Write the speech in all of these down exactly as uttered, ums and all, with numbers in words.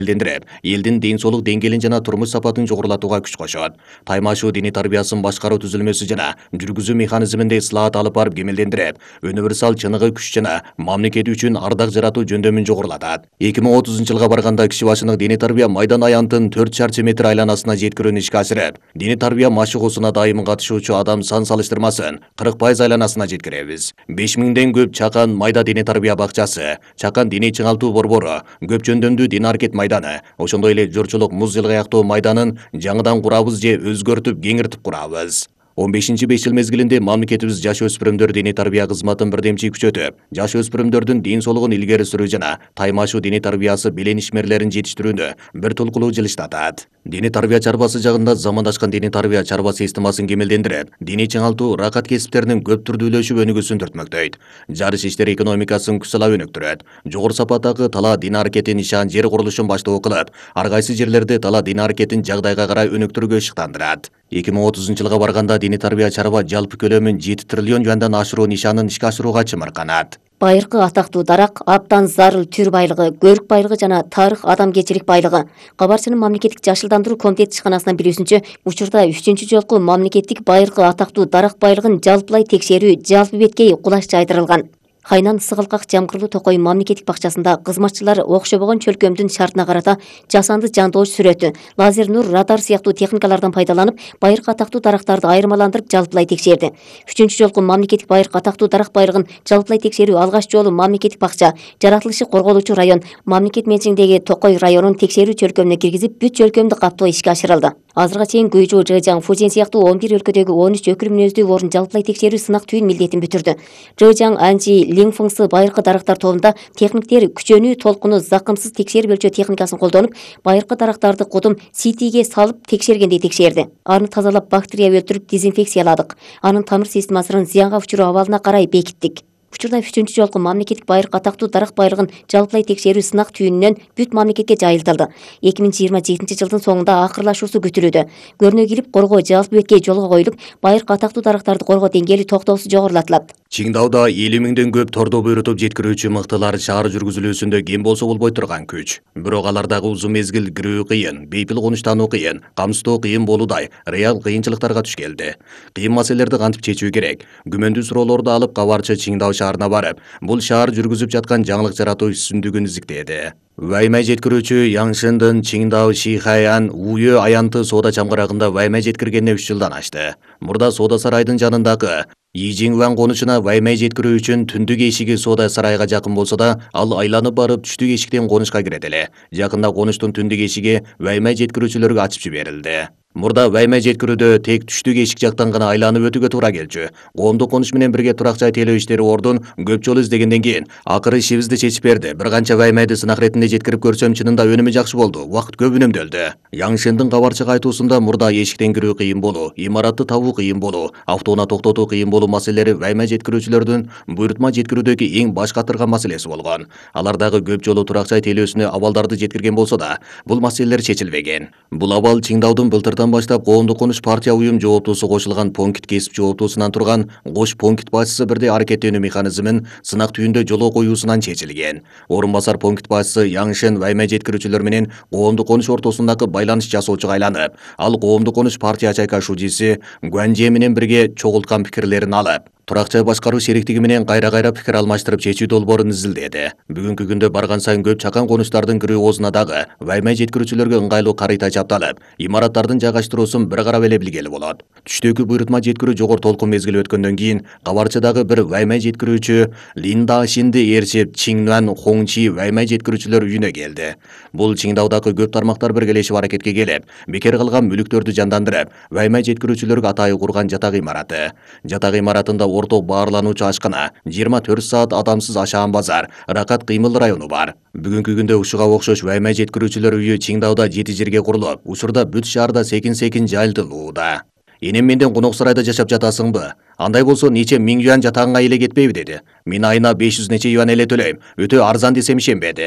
Билдирип, элдин ден соолук деңгээлин жана турмуш сапатын жогорулатууга күч кошот. Таймашуу диний тарбиясын башкаруу түзүлмөсү жана жүргүзүү механизминде ислаат алып барып кемелдендирип, универсал чыныгы күч жана мамлекет үчүн ардак жаратуу жөндөмүн жогорулатат. эки миң отузунчу жылга барганда киши башынык диний тарбия майдан аянтын төрт чарчы метр айланасына жеткирүүнү ишке ашырып, диний тарбия машыгуусуна дайым катышуучу адам сан салыштырмасын кырк пайыз айланасына жеткиребиз. беш миңден көп Чакан майда диний тарбия бакчасы, Чакан диний чыңалтуу борбору, көп жөндөмдүү дин аракет майданы, ошондой эле журчулук муз жылгаяктоо майданын жаңыдан курабыз же өзгөртүп кеңиртип курабыз. он бешинчи беш жыл мезгилинде мамлекетибиз жаш өспүрүмдөр диний тарбия кызматын бирдемчи күчөтүп, жаш өспүрүмдөрдүн ден соолугун илгери сүрүү жана таймашуу диний тарбиясы белен ишмерлерин жетиштирүүнү бир тулкулуу жылыштатат. Диний тарбия чарбасы жагында замандашкан диний тарбия чарба системасын кемелдендирип, диний чыңалтуу ракат кесиптеринин көп түрдүүлөшүп өнүгүүсүн төртмөктөйт. Жарыш иштери экономикасын күчсала өнүктүрөт. Жогору сапаттагы тала дин аракетин нишан жер курулушун баштоо кылып, ар кайсы жерлерде тала дин аракетин жагдайга карай өнүктүрүүгө ышыктандырат. эки миң отузунчу жылга барганда диний тарбия чарба жалпы көлөмүн жети триллион юандан ашыруу нишанын ишке ашырууга чымырканат. Байыркы атактуу дарак, абдан зарыл түр байлыгы, көрүк байлыгы жана тарых адамгерчилик байлыгы. Кабарчынын мамлекеттик жашылдандыруу комитети ишканасынан билүүсүнчө, учурда үчүнчү жолку мамлекеттик байыркы атактуу дарак байлыгын жалпылай текшерүү жалпы беткей кулаш жайдырылган. Хайнан Сыгылкак Жамкырлуу Токой мамлекеттик бакчасында кызматчылар окшобогон чөлкөмдүн шартына карата жасанды жандооч сүрөтү, лазер нур, радар сыяктуу техникалардан пайдаланып, байыркы атактуу дарактарды айырмаландырып жалпылай текшерди. Үчүнчү жолку мамлекеттик байыркы атактуу дарак байлыгын жалпылай текшерүү алгач жолу мамлекеттик бакча, жаратылышы корголуучу район, мамлекет менчигиндеги Токой районун текшерүү чөлкөмүнө киргизип, бүт чөлкөмдү каптоо ишке ашырылды. Азыркыга чейин Гуйжу, Жэжаң, Фужин сыяктуу он бир өлкөдөгү он үч өкүр мүнөздүү орун жалпылай текшерүү сынак түйүн милдетин бүтүрдү. Жэжаң, Анжи, Лиңфыңсы байыркы дарактар тобунда техниктер күчөнүү толкуну закымсыз текшерип өлчөө техникасын колдонуп, байыркы дарактарды кудум ситиге салып текшергендей текшерди. Аны тазалап, бактерия өлтүрүп, дезинфекцияладык. Анын тамыр системасынын зыянга учуруу абалына карай бекиттик. Учурда үчүнчү жолку мамлекеттик байыркы атактуу дарак байлыгын жалпылай текшерүү сынак түйүнүнөн бүт мамлекетке жайылтылды. эки миң жыйырма жетинчи жылдын соңунда акырлашуусу күтүлүүдө. Көрүнө килип коргоо жалпы беткей жолго коюлуп, байыркы атактуу дарактарды коргоо деңгээли токтоосуз жогорулатылат. Чиңдауда элүү миңден көп тордо буйрутуп жеткирүүчү мыктылар шаар жүргүзүлүүсүндө кем болсо болбой турган күч. Бирок алардагы узун мезгил кирүү кыйын, бейпил конуштануу кыйын, камсыздоо кыйын болуудай реал кыйынчылыктарга туш келди. Кыйын маселелерди кантип чечүү керек? Күмөндүү суроолорду алып кабарчы Чиңдау шаарына барып, бул шаар жүргүзүп жаткан жаңылык жаратуу үстүндүгүн издеди. Вайма жеткирүүчү Яңшындын Чиңдау Шихаян Уюу аянты соода чамгарагында вайма жеткиргенине үч жылдан ашты. Мурда соода сарайдын жанындагы Ижиңван конушуна вайма жеткирүү үчүн түндүк эшиги соода сарайга жакын болсо да, ал айланып барып түштүк эшиктен конушка кирет эле. Жакында конуштун түндүк эшиги вайма жеткирүүчүлөргө ачып жиберилди. Мурда вайма жеткирүүдө тек түштүк эшик жактан гана айланып өтүүгө туура келчү. Коомдук конуш менен бирге турак жай тейлөө иштери ордун көп жолу издегенден кийин акыры ишибизди чечип берди. Бир канча ваймайды сынак иретинде жеткирип көрсөм, чынында өнүмү жакшы болду. Убакыт көп үнөмдөлдү. Яңшындын кабарчыга айтуусунда мурда эшиктен кирүү кыйын болуу, имаратты табуу кыйын болуу, автоунаа токтотуу кыйын болуу маселелери вайма жеткирүүчүлөрдүн буйрутма жеткирүүдөгү эң баш катырган маселеси болгон. Алар дагы көп жолу турак жай тейлөөсүнө абалдарды жеткирген болсо да, бул маселелер чечилбеген. Бул абал Чиңдаудун былтыр баштап коомдук конуш партия уюм жооптуусу кошулган Понкит кесип жооптуусунан турган Кош Понкит башчысы бирдей аракеттенүү механизмин сынак түйүндө жолго коюусунан чечилген. Орун басар Понкит башчысы Яңшын вайма жеткирүүчүлөр менен коомдук конуш ортосундагы байланыш жасоочуга айланып, ал коомдук конуш партия чайка шужиси Гуанже менен бирге чогулткан пикирлерин алып, турак жай башкаруу шериктиги менен кайра-кайра пикир алмаштырып чечүү долбоорун изилдеди. Бүгүнкү күндө барган сайын көп чакан конуштардын кирүү оозуна дагы вайма жеткирүүчүлөргө ыңгайлуу карыйта чапталып, имараттардын жайгаштыруусун бир карап эле билгели болот. Түштөгү буйрутма жеткирүү жогору толкун мезгили өткөндөн кийин кабарчыдагы бир вайма жеткирүүчү Линда Шинди ээрчип Чиңнуан Хоңчи вайма жеткирүүчүлөр үйүнө келди. Бул Чиңдаудагы көп тармактар биргелешип аракетке келип, бекер калган мүлүктөрдү жандандырып, вайма жеткирүүчүлөргө атайы курган жатак имараты. Жатак имаратында орто баарлануучу ашкана, жыйырма төрт саат адамсыз ашаан базар, ракат кыймыл району бар. Бүгүнкү күндө ушуга окшош вайма жеткирүүчүлөр үйү Чиңдауда жети жерге курулуп, учурда бүт шаарда секин-секин жайылтылууда. Энем менден конок сарайда жашап жатасыңбы? Андай болсо нече миң юан жатагыңа эле кетпейби деди. Мен айына беш жүз нече юан эле төлөйм. Өтө арзан десем ишенбеди.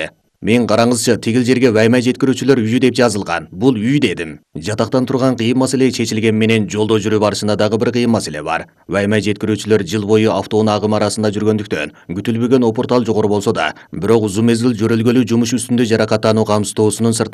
Мен караңызчы, тигил жерге ваймай жеткирүүчүлөр үйү деп жазылган. Бул үй дедим. Жатактан турган кыйын маселе чечилген менен жолдо жүрүү барышында дагы бир кыйын маселе бар. Ваймай жеткирүүчүлөр жыл бою автоунаа агымы арасында жүргөндүктөн күтүлбөгөн опуртал жогору болсо да, бирок узун мезгил жөрөлгөлүү жумуш үстүндө жаракаттануу камсыздоосунун сыртында